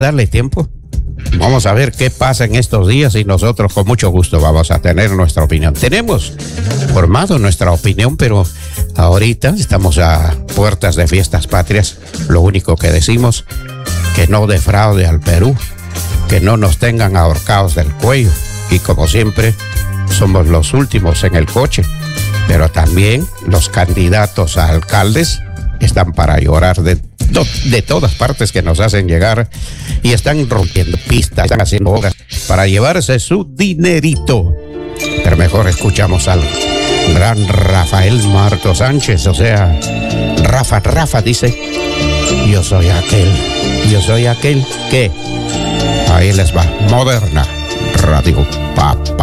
darle tiempo. Vamos a ver qué pasa en estos días y nosotros con mucho gusto vamos a tener nuestra opinión. Tenemos formado nuestra opinión, pero ahorita estamos a puertas de fiestas patrias. Lo único que decimos, que no defraude al Perú, que no nos tengan ahorcados del cuello. Y como siempre, somos los últimos en el coche, pero también los candidatos a alcaldes están para llorar de todas partes que nos hacen llegar y están rompiendo pistas, están haciendo obras para llevarse su dinerito. Pero mejor escuchamos al gran Rafael Marto Sánchez, o sea, Rafa dice, yo soy aquel que, ahí les va, Moderna Radio Papá.